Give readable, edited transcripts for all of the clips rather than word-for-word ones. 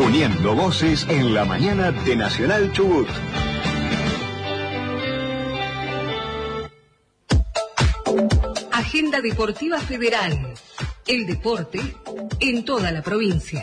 Uniendo voces en la mañana de Nacional Chubut. Agenda Deportiva Federal. El deporte en toda la provincia.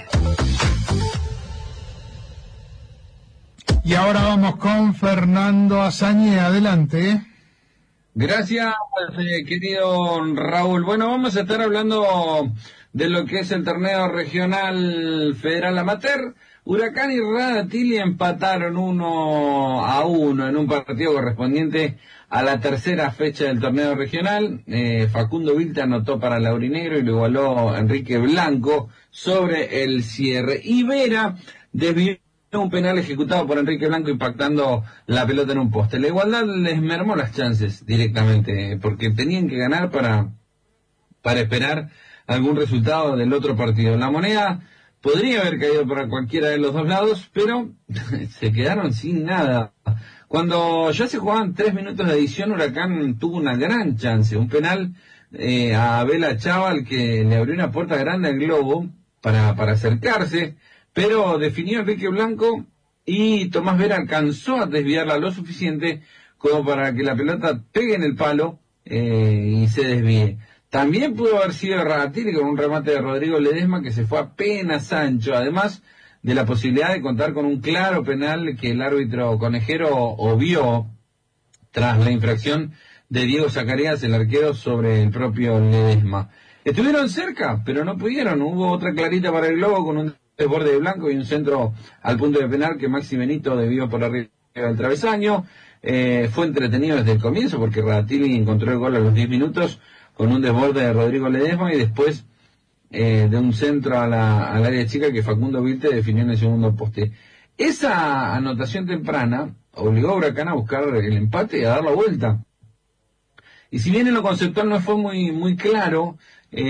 Y ahora vamos con Fernando Azañe. Adelante. Gracias, querido Raúl. Bueno, vamos a estar hablando de lo que es el torneo regional federal amateur. Huracán y Radatili empataron 1-1 en un partido correspondiente a la tercera fecha del torneo regional. Facundo Vilta anotó para Laurinegro y lo igualó Enrique Blanco sobre el cierre. Y Vera desvió un penal ejecutado por Enrique Blanco impactando la pelota en un poste. La igualdad les mermó las chances directamente, porque tenían que ganar para esperar algún resultado del otro partido. La moneda podría haber caído para cualquiera de los dos lados, pero se quedaron sin nada. Cuando ya se jugaban 3 minutos de adición, Huracán tuvo una gran chance, un penal a Abela Chaval que le abrió una puerta grande al globo para acercarse, pero definió Enrique Blanco y Tomás Vera alcanzó a desviarla lo suficiente como para que la pelota pegue en el palo y se desvíe. También pudo haber sido Radatili con un remate de Rodrigo Ledesma que se fue apenas ancho, además de la posibilidad de contar con un claro penal que el árbitro conejero obvió tras la infracción de Diego Zacarías, el arquero, sobre el propio Ledesma. Estuvieron cerca, pero no pudieron. Hubo otra clarita para el globo con un desborde de Blanco y un centro al punto de penal que Maxi Benito debió por arriba del travesaño. Fue entretenido desde el comienzo porque Radatili encontró el gol a los 10 minutos con un desborde de Rodrigo Ledesma y después de un centro al área chica que Facundo Vilte definió en el segundo poste. Esa anotación temprana obligó a Huracán a buscar el empate y a dar la vuelta. Y si bien en lo conceptual no fue muy claro,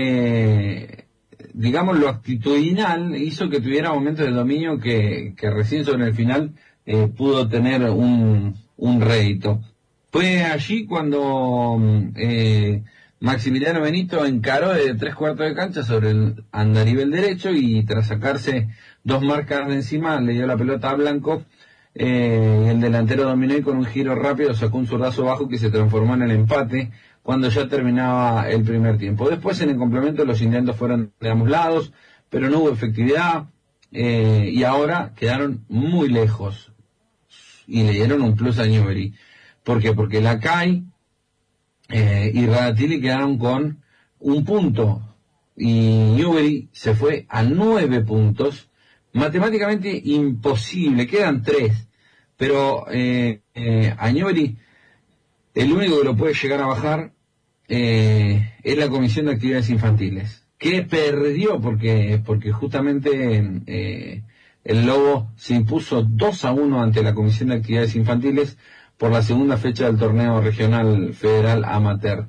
digamos lo actitudinal hizo que tuviera momentos de dominio que recién sobre el final pudo tener un rédito. Fue allí cuando Maximiliano Benito encaró de 3/4 de cancha sobre el andarivel derecho y tras sacarse 2 marcas de encima le dio la pelota a Blanco. El delantero dominó y con un giro rápido sacó un zurdazo bajo que se transformó en el empate cuando ya terminaba el primer tiempo. Después en el complemento los intentos fueron de ambos lados, pero no hubo efectividad y ahora quedaron muy lejos y le dieron un plus a Newbery. ¿Por qué? Porque la CAI y Radatili quedaron con 1 punto y Newbery se fue a 9 puntos. Matemáticamente imposible, quedan 3, pero a Newbery el único que lo puede llegar a bajar es la Comisión de Actividades Infantiles, que perdió porque justamente el Lobo se impuso 2-1 ante la Comisión de Actividades Infantiles por la segunda fecha del torneo regional federal amateur.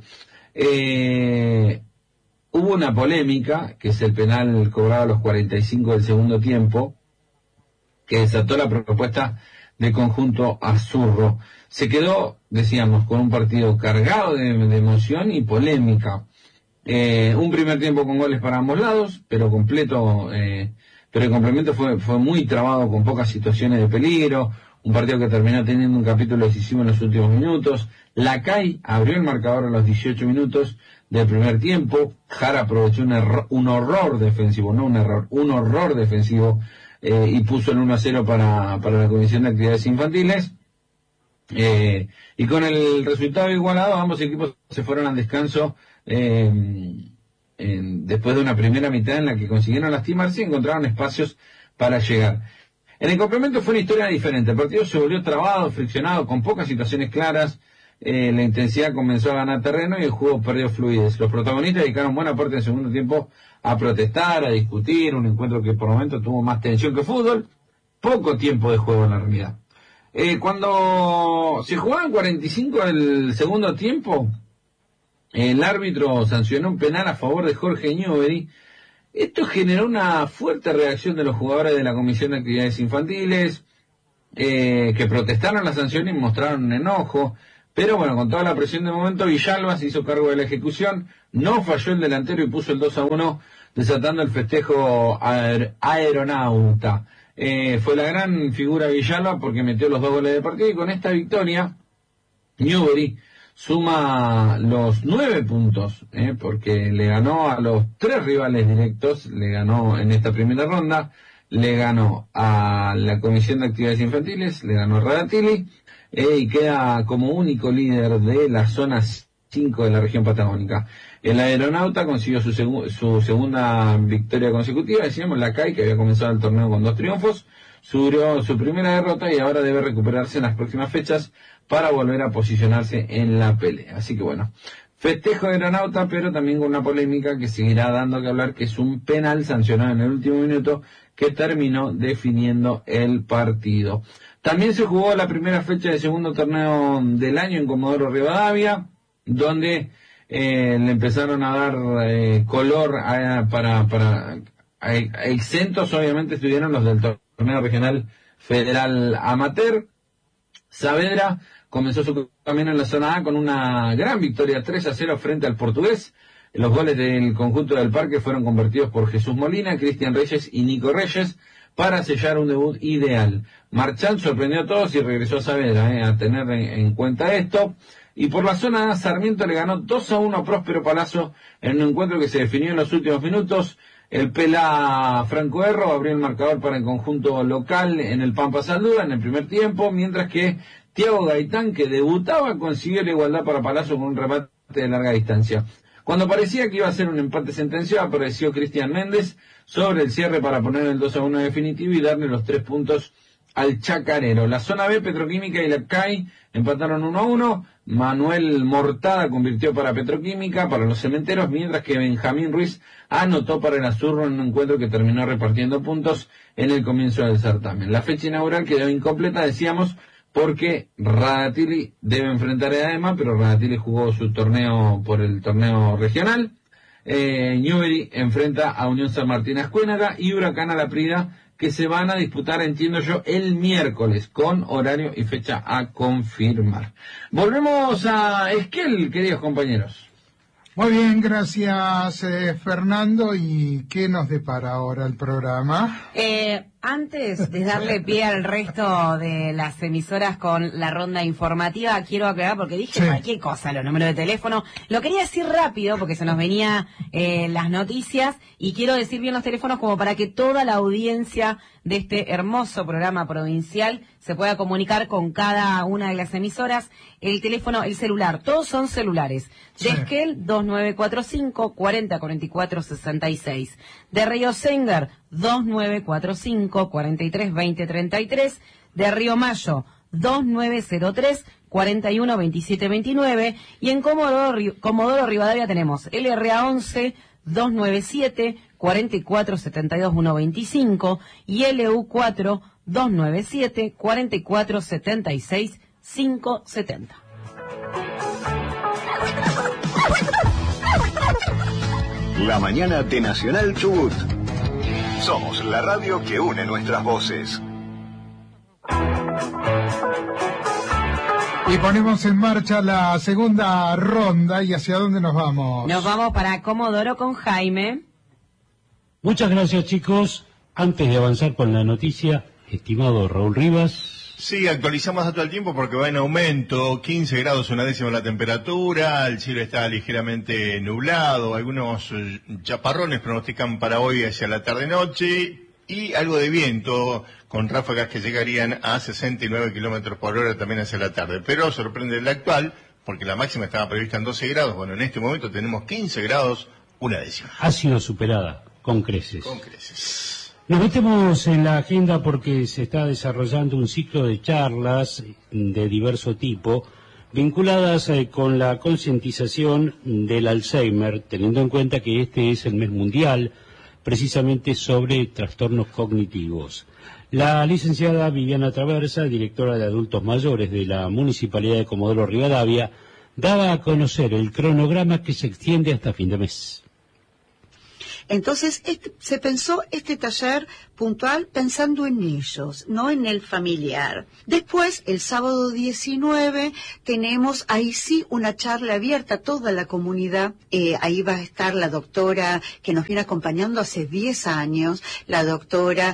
Hubo una polémica, que es el penal cobrado a los 45 del segundo tiempo, que desató la propuesta del conjunto azurro. Se quedó, decíamos, con un partido cargado de emoción y polémica. Un primer tiempo con goles para ambos lados, pero completo, pero el complemento fue muy trabado con pocas situaciones de peligro. Un partido que terminó teniendo un capítulo decisivo en los últimos minutos. La CAI abrió el marcador a los 18 minutos del primer tiempo. Jara aprovechó un horror defensivo, no un error, un horror defensivo, y puso el 1-0 para la Comisión de Actividades Infantiles. Y con el resultado igualado, ambos equipos se fueron al descanso después de una primera mitad en la que consiguieron lastimarse y encontraron espacios para llegar. En el complemento fue una historia diferente. El partido se volvió trabado, friccionado, con pocas situaciones claras. La intensidad comenzó a ganar terreno y el juego perdió fluidez. Los protagonistas dedicaron buena parte del segundo tiempo a protestar, a discutir, un encuentro que por momentos tuvo más tensión que fútbol. Poco tiempo de juego en la realidad. Cuando se jugaban 45 del segundo tiempo, el árbitro sancionó un penal a favor de Jorge Newbery. Esto generó una fuerte reacción de los jugadores de la Comisión de Actividades Infantiles, que protestaron la sanción y mostraron un enojo. Pero bueno, con toda la presión de momento, Villalba se hizo cargo de la ejecución, no falló el delantero y puso el 2-1, desatando el festejo aeronauta. Fue la gran figura Villalba porque metió los 2 goles de partido, y con esta victoria Newbery suma los 9 puntos, porque le ganó a los 3 rivales directos, le ganó en esta primera ronda, le ganó a la Comisión de Actividades Infantiles, le ganó a Radatili, y queda como único líder de la zona 5 de la región patagónica. El Aeronauta consiguió su segunda victoria consecutiva, decíamos, la CAI, que había comenzado el torneo con 2 triunfos, sufrió su primera derrota y ahora debe recuperarse en las próximas fechas para volver a posicionarse en la pelea. Así que bueno, festejo de Aeronauta, pero también con una polémica que seguirá dando que hablar, que es un penal sancionado en el último minuto que terminó definiendo el partido. También se jugó la primera fecha del segundo torneo del año en Comodoro Rivadavia, donde le empezaron a dar color para exentos, obviamente estuvieron los del torneo regional federal amateur. Saavedra comenzó su camino en la zona A con una gran victoria 3-0 frente al Portugués. Los goles del conjunto del Parque fueron convertidos por Jesús Molina, Cristian Reyes y Nico Reyes para sellar un debut ideal. Marchal sorprendió a todos y regresó a Saavedra a tener en cuenta esto. Y por la zona A, Sarmiento le ganó 2-1 a Próspero Palazzo en un encuentro que se definió en los últimos minutos. El Pela Franco Erro abrió el marcador para el conjunto local en el Pampa Saldúa en el primer tiempo, mientras que Thiago Gaitán, que debutaba, consiguió la igualdad para Palazzo con un remate de larga distancia. Cuando parecía que iba a ser un empate sentenciado, apareció Cristian Méndez sobre el cierre para poner el 2-1 definitivo y darle los 3 puntos al Chacarero. La zona B, Petroquímica y la CAI empataron 1-1. Manuel Mortada convirtió para Petroquímica, para los Cementeros, mientras que Benjamín Ruiz anotó para el Azurro en un encuentro que terminó repartiendo puntos en el comienzo del certamen. La fecha inaugural quedó incompleta, decíamos, porque Radatili debe enfrentar a Edema, pero Radatili jugó su torneo por el torneo regional. Newbery enfrenta a Unión San Martín Ascuénaga y Huracán a La Prida, que se van a disputar, entiendo yo, el miércoles, con horario y fecha a confirmar. Volvemos a Esquel, queridos compañeros. Muy bien, gracias Fernando. ¿Y qué nos depara ahora el programa? Antes de darle pie al resto de las emisoras con la ronda informativa, quiero aclarar, porque dije cualquier cosa, los números de teléfono. Lo quería decir rápido porque se nos venía las noticias, y quiero decir bien los teléfonos como para que toda la audiencia de este hermoso programa provincial se pueda comunicar con cada una de las emisoras. El teléfono, el celular, todos son celulares. De Esquel, 2945 4044 66. De Río Sengar, 2945 43 20 33. De Río Mayo, 2903 41 27 29. Y en Comodoro Rivadavia tenemos LRA11 297 44 72 125 y LU4 297 44 76 570. La mañana de Nacional Chubut. Somos la radio que une nuestras voces. Y ponemos en marcha la segunda ronda. ¿Y hacia dónde nos vamos? Nos vamos para Comodoro con Jaime. Muchas gracias, chicos. Antes de avanzar con la noticia, estimado Raúl Rivas. Sí, actualizamos datos al tiempo porque va en aumento, 15 grados una décima la temperatura, el cielo está ligeramente nublado, algunos chaparrones pronostican para hoy hacia la tarde-noche y algo de viento con ráfagas que llegarían a 69 kilómetros por hora también hacia la tarde. Pero sorprende el actual porque la máxima estaba prevista en 12 grados, bueno, en este momento tenemos 15 grados una décima. Ha sido superada con creces. Con creces. Nos metemos en la agenda porque se está desarrollando un ciclo de charlas de diverso tipo vinculadas con la concientización del Alzheimer, teniendo en cuenta que este es el mes mundial precisamente sobre trastornos cognitivos. La licenciada Viviana Traversa, directora de adultos mayores de la Municipalidad de Comodoro Rivadavia, daba a conocer el cronograma que se extiende hasta fin de mes. Entonces, se pensó este taller puntual pensando en ellos, no en el familiar. Después, el sábado 19, tenemos ahí sí una charla abierta a toda la comunidad. Ahí va a estar la doctora que nos viene acompañando hace 10 años, la doctora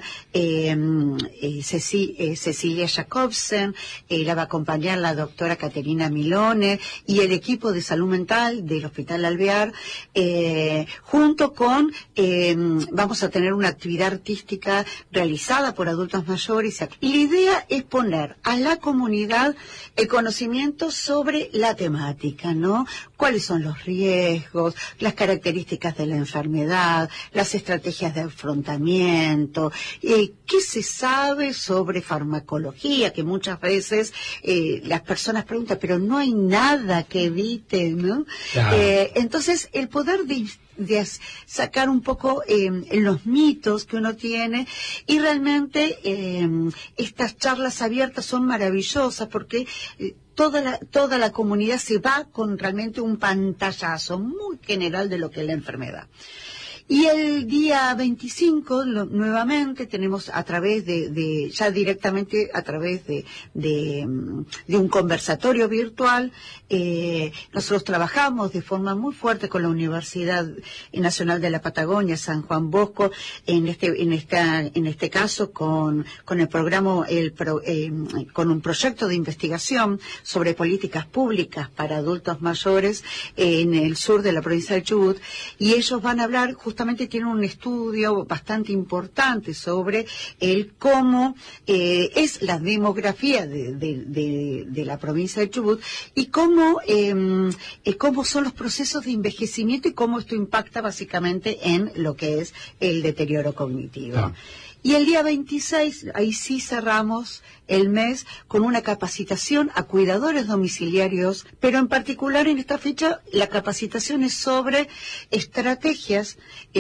Cecilia Jacobsen, la va a acompañar la doctora Caterina Milone y el equipo de salud mental del Hospital Alvear, junto con, vamos a tener una actividad artística realizada por adultos mayores. Y la idea es poner a la comunidad el conocimiento sobre la temática, ¿no? Cuáles son los riesgos, las características de la enfermedad, las estrategias de afrontamiento, qué se sabe sobre farmacología, que muchas veces las personas preguntan, pero no hay nada que evite, ¿no? Claro. Entonces, el poder de sacar un poco los mitos que uno tiene, y realmente estas charlas abiertas son maravillosas porque toda la comunidad se va con realmente un pantallazo muy general de lo que es la enfermedad. Y el día 25, nuevamente, tenemos a través ya directamente a través de un conversatorio virtual, nosotros trabajamos de forma muy fuerte con la Universidad Nacional de la Patagonia, San Juan Bosco, en este caso con el programa, con un proyecto de investigación sobre políticas públicas para adultos mayores en el sur de la provincia de Chubut, y ellos van a hablar, justamente tienen un estudio bastante importante sobre cómo es la demografía de la provincia de Chubut y cómo son los procesos de envejecimiento y cómo esto impacta básicamente en lo que es el deterioro cognitivo. Ah. Y el día 26, ahí sí cerramos el mes con una capacitación a cuidadores domiciliarios, pero en particular en esta fecha la capacitación es sobre estrategias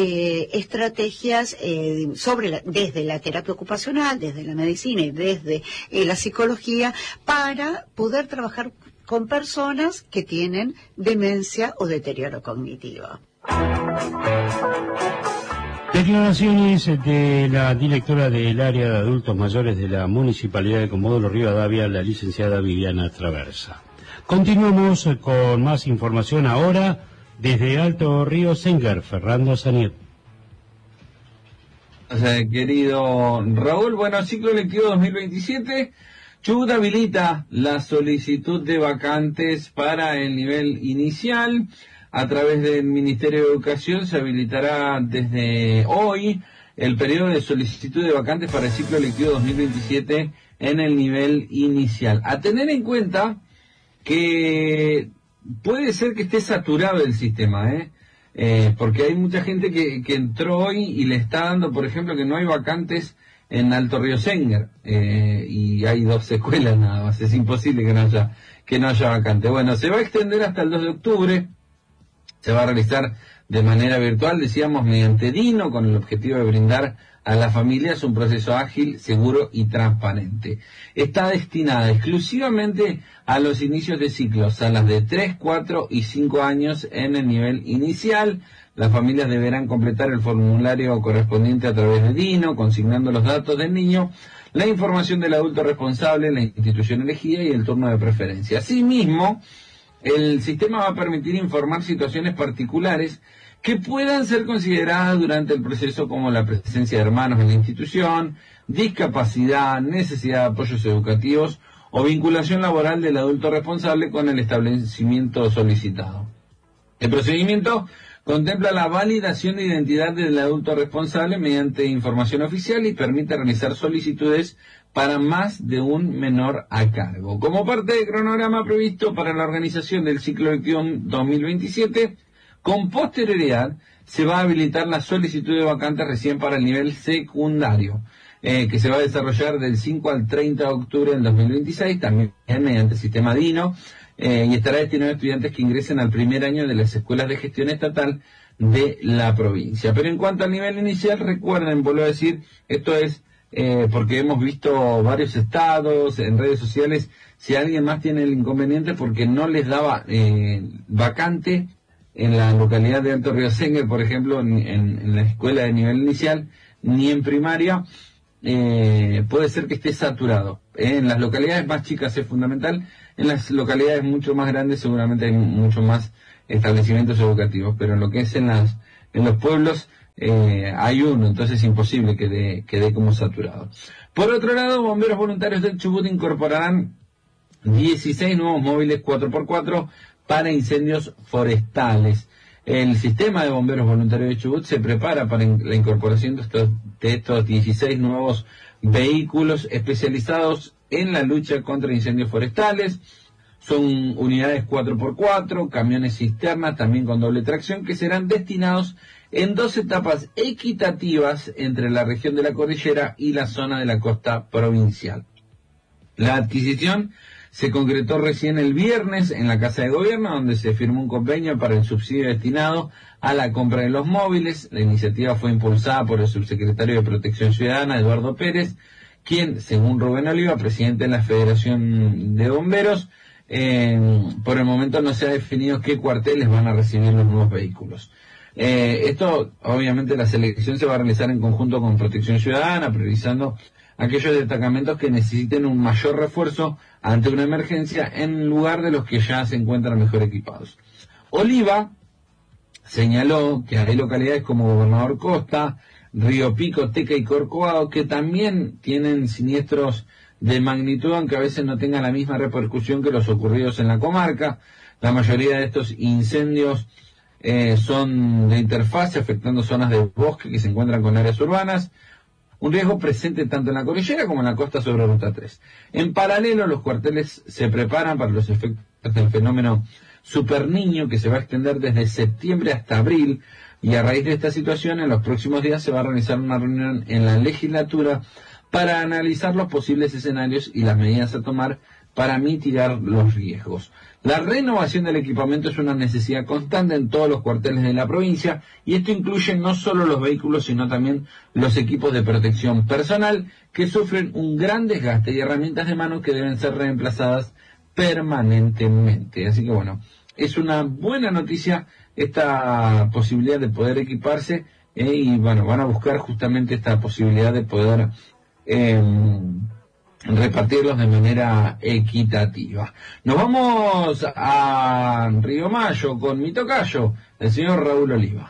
desde la terapia ocupacional, desde la medicina y desde la psicología, para poder trabajar con personas que tienen demencia o deterioro cognitivo. Declaraciones de la directora del área de adultos mayores de la Municipalidad de Comodoro Rivadavia, la licenciada Viviana Traversa. Continuamos con más información ahora desde Alto Río Sengar, Fernando Saniet. Querido Raúl, bueno, ciclo lectivo 2027, Chubut habilita la solicitud de vacantes para el nivel inicial. A través del Ministerio de Educación se habilitará desde hoy el periodo de solicitud de vacantes para el ciclo lectivo 2027 en el nivel inicial. A tener en cuenta que puede ser que esté saturado el sistema, porque hay mucha gente que entró hoy y le está dando, por ejemplo, que no hay vacantes en Alto Río Sengar, y hay 2 escuelas nada más. Es imposible que no haya vacante. Bueno, se va a extender hasta el 2 de octubre. Se va a realizar de manera virtual, decíamos, mediante Dino, con el objetivo de brindar a las familias un proceso ágil, seguro y transparente. Está destinada exclusivamente a los inicios de ciclos, a las de 3, 4 y 5 años en el nivel inicial. Las familias deberán completar el formulario correspondiente a través de Dino, consignando los datos del niño, la información del adulto responsable, la institución elegida y el turno de preferencia. Asimismo, el sistema va a permitir informar situaciones particulares que puedan ser consideradas durante el proceso, como la presencia de hermanos en la institución, discapacidad, necesidad de apoyos educativos o vinculación laboral del adulto responsable con el establecimiento solicitado. El procedimiento contempla la validación de identidad del adulto responsable mediante información oficial y permite realizar solicitudes para más de un menor a cargo. Como parte del cronograma previsto para la organización del ciclo lectivo 2027, con posterioridad se va a habilitar la solicitud de vacantes recién para el nivel secundario, que se va a desarrollar del 5 al 30 de octubre del 2026, también mediante el sistema Dino, y estará destinado a estudiantes que ingresen al primer año de las escuelas de gestión estatal de la provincia. Pero en cuanto al nivel inicial, recuerden, vuelvo a decir, esto es porque hemos visto varios estados en redes sociales, si alguien más tiene el inconveniente porque no les daba vacante en la localidad de Alto Río Sengue, por ejemplo, en la escuela de nivel inicial, ni en primaria, puede ser que esté saturado. En las localidades más chicas es fundamental, en las localidades mucho más grandes seguramente hay mucho más establecimientos educativos, pero en lo que es en los pueblos hay uno, entonces es imposible que dé como saturado. Por otro lado, bomberos voluntarios del Chubut incorporarán 16 nuevos móviles 4x4 para incendios forestales. El sistema de bomberos voluntarios de Chubut se prepara para la incorporación de estos 16 nuevos vehículos especializados en la lucha contra incendios forestales. Son unidades 4x4, camiones cisterna, también con doble tracción, que serán destinados en 2 etapas equitativas entre la región de la cordillera y la zona de la costa provincial. La adquisición se concretó recién el viernes en la Casa de Gobierno, donde se firmó un convenio para el subsidio destinado a la compra de los móviles. La iniciativa fue impulsada por el subsecretario de Protección Ciudadana, Eduardo Pérez, quien, según Rubén Oliva, presidente de la Federación de Bomberos, por el momento no se ha definido qué cuarteles van a recibir los nuevos vehículos. Esto, obviamente, la selección se va a realizar en conjunto con Protección Ciudadana, priorizando aquellos destacamentos que necesiten un mayor refuerzo ante una emergencia en lugar de los que ya se encuentran mejor equipados. Oliva señaló que hay localidades como Gobernador Costa, Río Pico, Teca y Corcovado que también tienen siniestros de magnitud, aunque a veces no tengan la misma repercusión que los ocurridos en la comarca. La mayoría de estos incendios son de interfase, afectando zonas de bosque que se encuentran con áreas urbanas. Un riesgo presente tanto en la cordillera como en la costa sobre Ruta 3. En paralelo, los cuarteles se preparan para los efectos del fenómeno Super Niño, que se va a extender desde septiembre hasta abril, y a raíz de esta situación, en los próximos días se va a realizar una reunión en la legislatura para analizar los posibles escenarios y las medidas a tomar para mitigar los riesgos. La renovación del equipamiento es una necesidad constante en todos los cuarteles de la provincia, y esto incluye no solo los vehículos, sino también los equipos de protección personal, que sufren un gran desgaste, y herramientas de mano que deben ser reemplazadas permanentemente. Así que bueno, es una buena noticia esta posibilidad de poder equiparse, y bueno, van a buscar justamente esta posibilidad de poder repartirlos de manera equitativa. Nos vamos a Río Mayo con mi tocayo, el señor Raúl Oliva.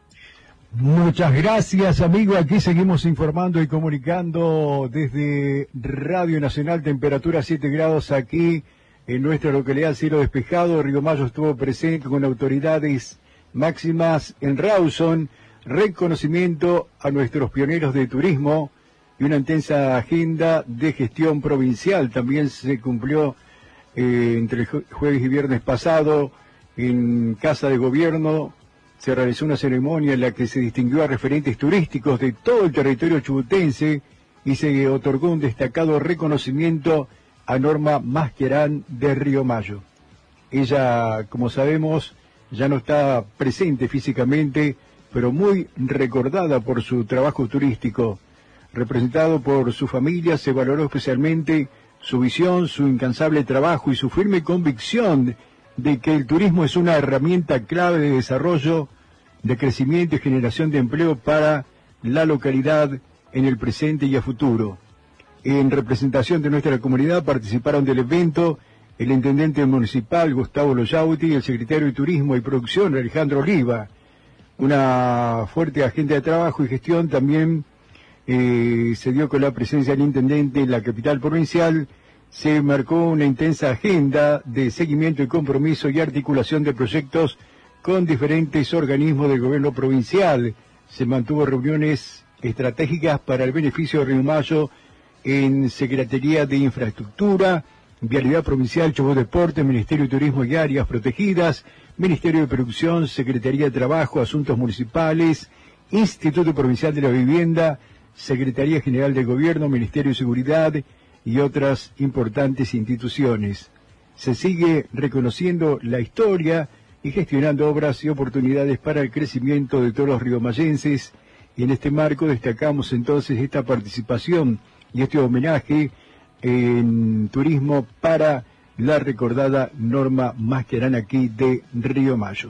Muchas gracias, amigo. Aquí seguimos informando y comunicando desde Radio Nacional, temperatura 7 grados aquí en nuestra localidad, cielo despejado. Río Mayo estuvo presente con autoridades máximas en Rawson, reconocimiento a nuestros pioneros de turismo y una intensa agenda de gestión provincial. También se cumplió entre el jueves y viernes pasado en Casa de Gobierno. Se realizó una ceremonia en la que se distinguió a referentes turísticos de todo el territorio chubutense y se otorgó un destacado reconocimiento a Norma Mascherán de Río Mayo. Ella, como sabemos, ya no está presente físicamente, pero muy recordada por su trabajo turístico. Representado por su familia, se valoró especialmente su visión, su incansable trabajo y su firme convicción de que el turismo es una herramienta clave de desarrollo, de crecimiento y generación de empleo para la localidad en el presente y a futuro. En representación de nuestra comunidad participaron del evento el intendente municipal Gustavo Loyauti y el secretario de Turismo y Producción Alejandro Oliva. Una fuerte agenda de trabajo y gestión también se dio con la presencia del intendente en la capital provincial. Se marcó una intensa agenda de seguimiento y compromiso y articulación de proyectos con diferentes organismos del gobierno provincial. Se mantuvo reuniones estratégicas para el beneficio de Río Mayo en Secretaría de Infraestructura, Vialidad Provincial, Chubut Deporte, Ministerio de Turismo y Áreas Protegidas, Ministerio de Producción, Secretaría de Trabajo, Asuntos Municipales, Instituto Provincial de la Vivienda, Secretaría General del Gobierno, Ministerio de Seguridad y otras importantes instituciones. Se sigue reconociendo la historia y gestionando obras y oportunidades para el crecimiento de todos los riomayenses, y en este marco destacamos entonces esta participación y este homenaje en turismo para la recordada Norma Mascherán aquí de Río Mayo.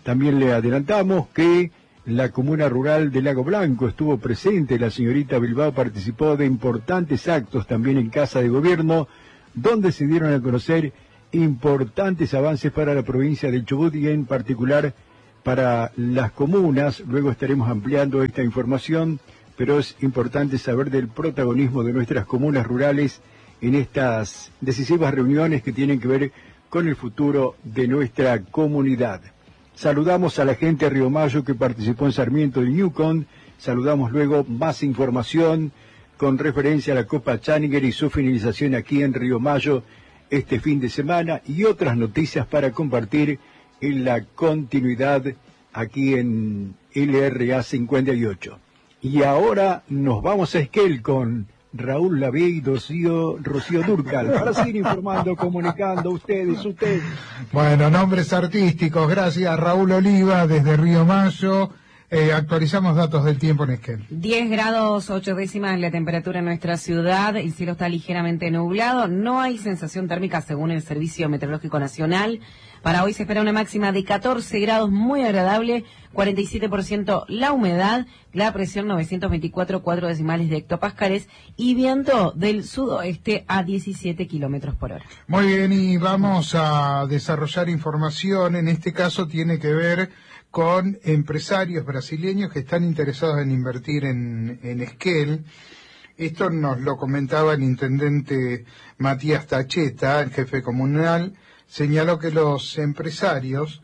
También le adelantamos que la comuna rural de Lago Blanco estuvo presente, la señorita Bilbao participó de importantes actos también en Casa de Gobierno, donde se dieron a conocer importantes avances para la provincia de Chubut y en particular para las comunas. Luego estaremos ampliando esta información, pero es importante saber del protagonismo de nuestras comunas rurales en estas decisivas reuniones que tienen que ver con el futuro de nuestra comunidad. Saludamos a la gente de Río Mayo que participó en Sarmiento y Newcon. Saludamos luego más información con referencia a la Copa Challenger y su finalización aquí en Río Mayo este fin de semana y otras noticias para compartir en la continuidad aquí en LRA 58. Y ahora nos vamos a Esquel con Raúl Lavie y Rocío Dúrcal para seguir informando, comunicando ustedes. Bueno, nombres artísticos, gracias Raúl Oliva desde Río Mayo. Actualizamos datos del tiempo en Esquel. 10 grados 8 décimas la temperatura en nuestra ciudad, el cielo está ligeramente nublado, no hay sensación térmica según el Servicio Meteorológico Nacional. Para hoy se espera una máxima de 14 grados, muy agradable, 47% la humedad, la presión 924,4 decimales de hectopascales y viento del sudoeste a 17 kilómetros por hora. Muy bien, y vamos a desarrollar información, en este caso tiene que ver con empresarios brasileños que están interesados en invertir en Esquel. Esto nos lo comentaba el intendente Matías Tacheta, el jefe comunal. Señaló que los empresarios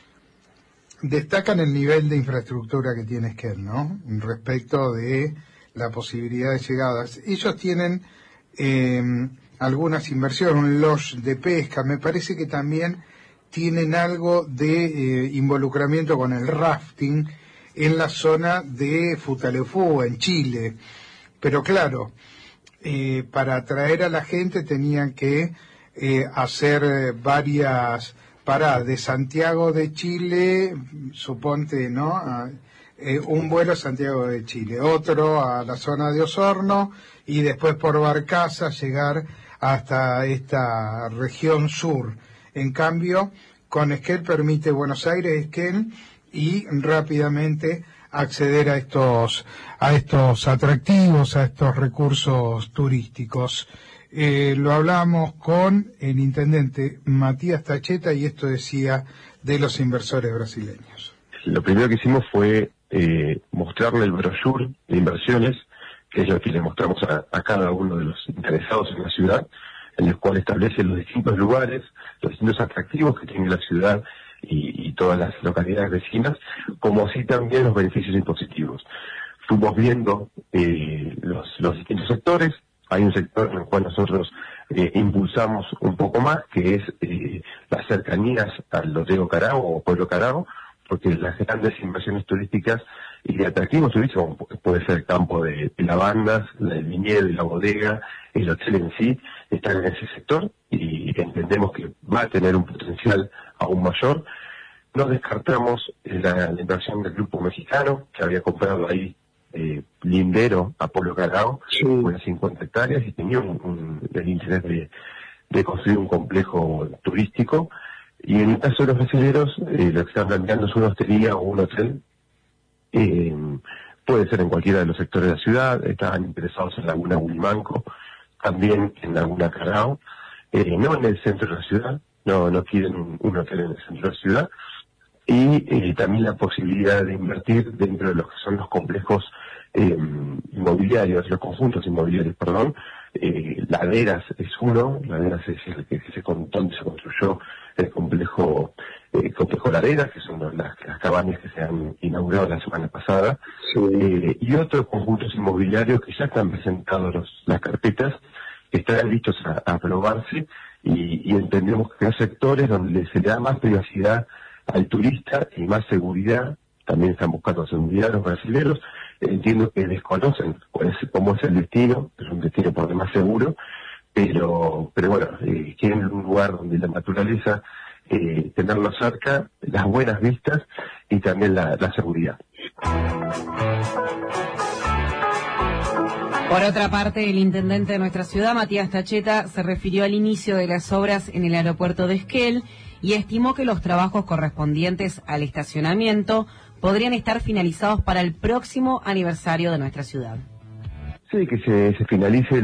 destacan el nivel de infraestructura que tiene Esquel, ¿no? Respecto de la posibilidad de llegadas. Ellos tienen algunas inversiones, un lodge de pesca, me parece que también tienen algo de involucramiento con el rafting en la zona de Futaleufú, en Chile. Pero claro, para atraer a la gente tenían que hacer varias paradas de Santiago de Chile, suponte, ¿no? Un vuelo a Santiago de Chile, otro a la zona de Osorno y después por barcaza llegar hasta esta región sur. En cambio, con Esquel permite Buenos Aires, Esquel, y rápidamente acceder a estos atractivos, a estos recursos turísticos. Lo hablamos con el intendente Matías Tacheta y esto decía de los inversores brasileños. Lo primero que hicimos fue mostrarle el brochure de inversiones, que es lo que le mostramos a cada uno de los interesados en la ciudad, en el cual establece los distintos lugares, los distintos atractivos que tiene la ciudad y todas las localidades vecinas, como así también los beneficios impositivos. Fuimos viendo los distintos sectores. Hay un sector en el cual nosotros impulsamos un poco más, que es las cercanías al Loteo Carao o Pueblo Carao, porque las grandes inversiones turísticas y de atractivos turísticos, puede ser el campo de lavandas, el viñedo y la bodega, el hotel en sí, están en ese sector y entendemos que va a tener un potencial aún mayor. No descartamos la inversión del grupo mexicano, que había comprado ahí lindero a Pueblo Carao, unas 50 hectáreas, y tenía el interés de construir un complejo turístico. Y en el caso de los brasileños, lo que están planteando es una hostería o un hotel. Puede ser en cualquiera de los sectores de la ciudad. Estaban interesados en Laguna Bulimanco, también en Laguna Carao, no en el centro de la ciudad, no quieren un hotel en el centro de la ciudad. Y también la posibilidad de invertir dentro de lo que son los complejos inmobiliarios, los conjuntos inmobiliarios, perdón. Laderas es uno, Laderas es el que donde se construyó el complejo Laderas, que son las cabañas que se han inaugurado la semana pasada, y otros conjuntos inmobiliarios que ya están presentados las carpetas, que están listos a aprobarse, y entendemos que hay sectores donde se le da más privacidad al turista y más seguridad. También están buscando seguridad los brasileños. Entiendo que desconocen cómo es el destino, es un destino por demás seguro, pero bueno, quieren un lugar donde la naturaleza, tenerlo cerca, las buenas vistas y también la seguridad. Por otra parte, el intendente de nuestra ciudad, Matías Tacheta, se refirió al inicio de las obras en el aeropuerto de Esquel y estimó que los trabajos correspondientes al estacionamiento podrían estar finalizados para el próximo aniversario de nuestra ciudad. Sí, que se finalice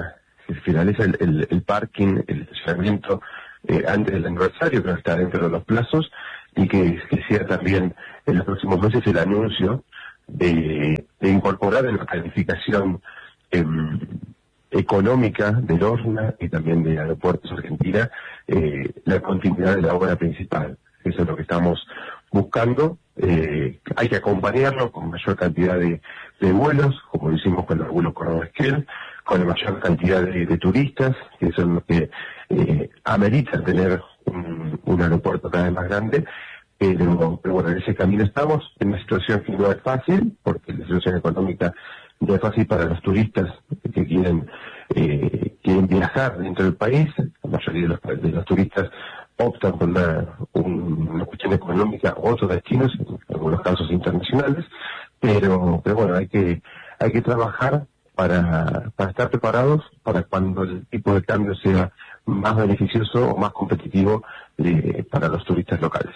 el parking, el estacionamiento antes del aniversario, que está dentro de los plazos, y que sea también en los próximos meses el anuncio de incorporar en la planificación económica del ORNA y también de Aeropuertos Argentina la continuidad de la obra principal. Eso es lo que estamos buscando. Hay que acompañarlo con mayor cantidad de vuelos, como lo hicimos con los vuelos Córdoba-Esquel, con la mayor cantidad de turistas, que son los que ameritan tener un aeropuerto cada vez más grande, pero bueno, en ese camino estamos, en una situación que no es fácil, porque la situación económica no es fácil para los turistas que quieren viajar dentro del país. La mayoría de los turistas optan por una cuestión económica u otros destinos, en algunos casos internacionales, pero bueno, hay que trabajar para estar preparados para cuando el tipo de cambio sea más beneficioso o más competitivo para los turistas locales.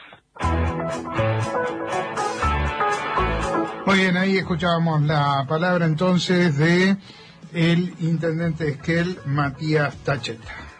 Muy bien, ahí escuchábamos la palabra entonces de el intendente de Esquel, Matías Tacheta.